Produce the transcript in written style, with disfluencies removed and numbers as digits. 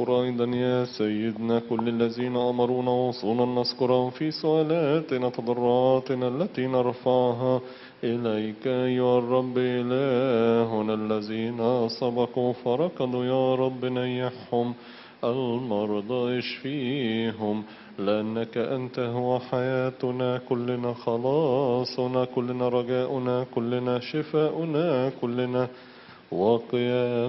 نذكر أيضا يا سيدنا كل الذين أمرونا وصونا نذكرهم في سؤالاتنا تضرعاتنا التي نرفعها إليك أيها الرب إلهنا. الذين سبقوا فركضوا يا رب نيحهم، المرضى اشفيهم، لأنك أنت هو حياتنا كلنا، خلاصنا كلنا، رجاؤنا كلنا، شفاؤنا كلنا، وقيام